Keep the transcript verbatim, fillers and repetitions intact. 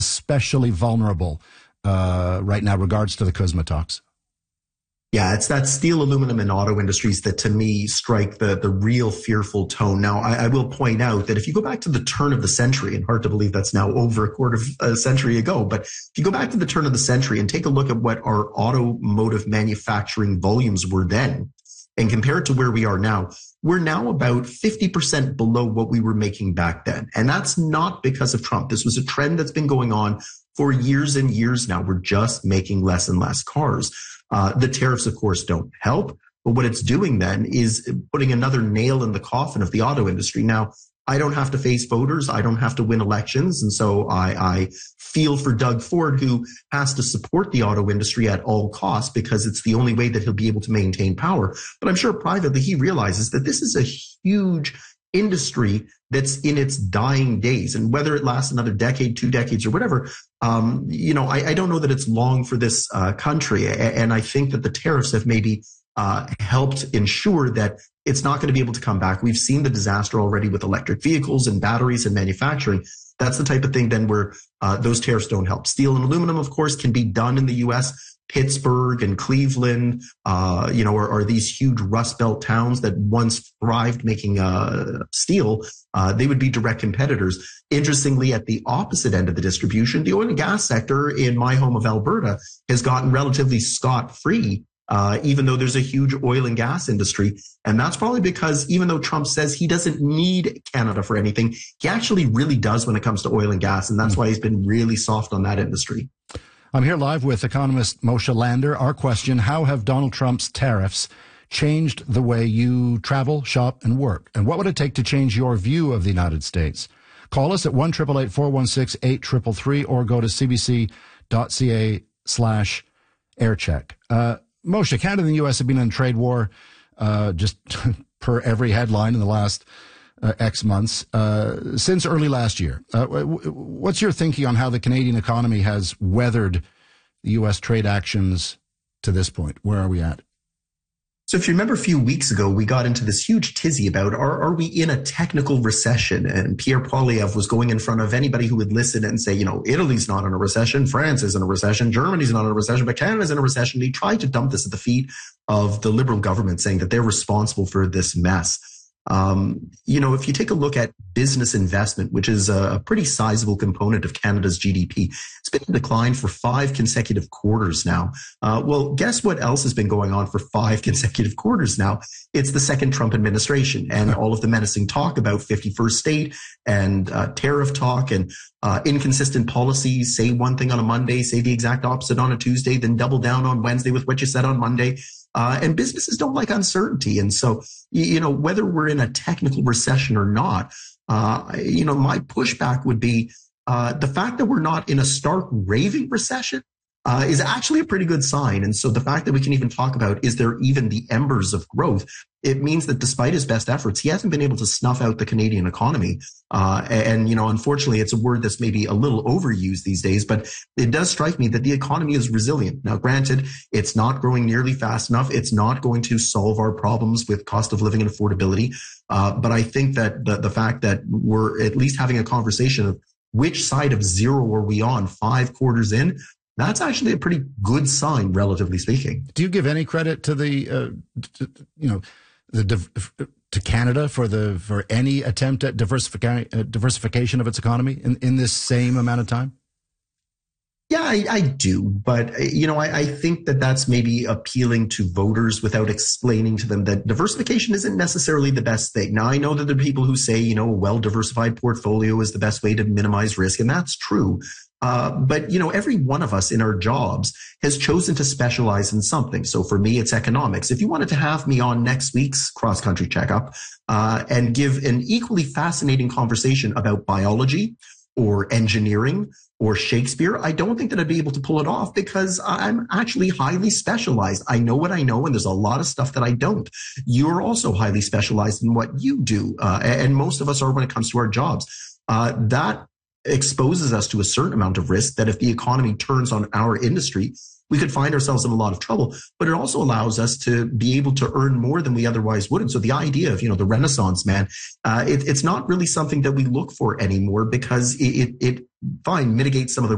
especially vulnerable uh, right now, regards to the CUSMA talks? Yeah, it's that steel, aluminum, and auto industries that, to me, strike the, the real fearful tone. Now, I, I will point out that if you go back to the turn of the century, and hard to believe that's now over a quarter of a century ago, but if you go back to the turn of the century and take a look at what our automotive manufacturing volumes were then, and compare it to where we are now, we're now about fifty percent below what we were making back then. And that's not because of Trump. This was a trend that's been going on for years and years now. We're just making less and less cars. Uh, the tariffs, of course, don't help. But what it's doing then is putting another nail in the coffin of the auto industry. Now, I don't have to face voters. I don't have to win elections. And so I, I feel for Doug Ford, who has to support the auto industry at all costs because it's the only way that he'll be able to maintain power. But I'm sure privately he realizes that this is a huge industry that's in its dying days. And whether it lasts another decade, two decades, or whatever, um, you know, I, I don't know that it's long for this uh, country. And I think that the tariffs have maybe uh, helped ensure that it's not going to be able to come back. We've seen the disaster already with electric vehicles and batteries and manufacturing. That's the type of thing then where uh, those tariffs don't help. Steel and aluminum, of course, can be done in the U S Pittsburgh and Cleveland, uh, you know, are, are these huge Rust Belt towns that once thrived making uh, steel. Uh, they would be direct competitors. Interestingly, at the opposite end of the distribution, the oil and gas sector in my home of Alberta has gotten relatively scot-free, uh, even though there's a huge oil and gas industry. And that's probably because even though Trump says he doesn't need Canada for anything, he actually really does when it comes to oil and gas. And that's why he's been really soft on that industry. I'm here live with economist Moshe Lander. Our question, how have Donald Trump's tariffs changed the way you travel, shop, and work? And what would it take to change your view of the United States? Call us at one eight eight eight, four one six, eight three three three or go to cbc.ca slash aircheck. Uh, Moshe, Canada and the U S have been in a trade war uh, just per every headline in the last Uh, X months, uh, since early last year. Uh, w- what's your thinking on how the Canadian economy has weathered the U S trade actions to this point? Where are we at? So if you remember a few weeks ago, we got into this huge tizzy about are, are we in a technical recession? And Pierre Poilievre was going in front of anybody who would listen and say, you know, Italy's not in a recession, France is in a recession, Germany's not in a recession, but Canada's in a recession. He tried to dump this at the feet of the Liberal government, saying that they're responsible for this mess. Um, you know, if you take a look at business investment, which is a pretty sizable component of Canada's G D P, it's been in decline for five consecutive quarters now. Uh, well, guess what else has been going on for five consecutive quarters now? It's the second Trump administration and all of the menacing talk about fifty-first state and uh, tariff talk and uh, inconsistent policies. Say one thing on a Monday, say the exact opposite on a Tuesday, then double down on Wednesday with what you said on Monday. Uh, and businesses don't like uncertainty. And so, you know, whether we're in a technical recession or not, uh, you know, my pushback would be uh, the fact that we're not in a stark raving recession uh, is actually a pretty good sign. And so the fact that we can even talk about, is there even the embers of growth? It means that despite his best efforts, he hasn't been able to snuff out the Canadian economy. Uh, and, you know, unfortunately, it's a word that's maybe a little overused these days, but it does strike me that the economy is resilient. Now, granted, it's not growing nearly fast enough. It's not going to solve our problems with cost of living and affordability. Uh, but I think that the, the fact that we're at least having a conversation of which side of zero are we on five quarters in, that's actually a pretty good sign, relatively speaking. Do you give any credit to the, uh, to, you know, the to Canada for the for any attempt at diversification uh, diversification of its economy in, in this same amount of time? Yeah, I, I do. But, you know, I, I think that that's maybe appealing to voters without explaining to them that diversification isn't necessarily the best thing. Now, I know that there are people who say, you know, a well-diversified portfolio is the best way to minimize risk, and that's true. Uh, but, you know, every one of us in our jobs has chosen to specialize in something. So for me, it's economics. If you wanted to have me on next week's cross-country checkup uh, and give an equally fascinating conversation about biology or engineering or Shakespeare, I don't think that I'd be able to pull it off because I'm actually highly specialized. I know what I know, and there's a lot of stuff that I don't. You're also highly specialized in what you do, uh, and most of us are when it comes to our jobs. Uh, that exposes us to a certain amount of risk that if the economy turns on our industry, we could find ourselves in a lot of trouble. But it also allows us to be able to earn more than we otherwise would. And so the idea of, you know, the Renaissance man, uh, it, it's not really something that we look for anymore because it, it, it fine, mitigates some of the